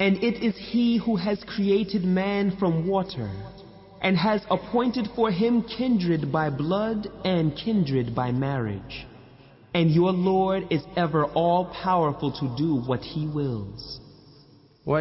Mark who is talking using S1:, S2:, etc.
S1: And it is He who has created man from water, and has appointed for him kindred by blood and kindred by marriage. And your Lord is ever all-powerful to do what He wills.